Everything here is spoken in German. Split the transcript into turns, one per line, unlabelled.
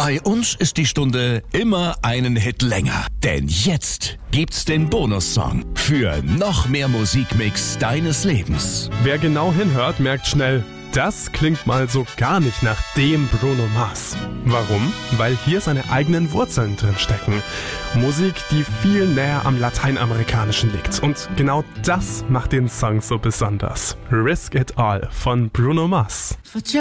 Bei uns ist die Stunde immer einen Hit länger. Denn jetzt gibt's den Bonussong für noch mehr Musikmix deines Lebens.
Wer genau hinhört, merkt schnell, das klingt mal so gar nicht nach dem Bruno Mars. Warum? Weil hier seine eigenen Wurzeln drin stecken. Musik, die viel näher am Lateinamerikanischen liegt. Und genau das macht den Song so besonders. Risk It All von Bruno Mars.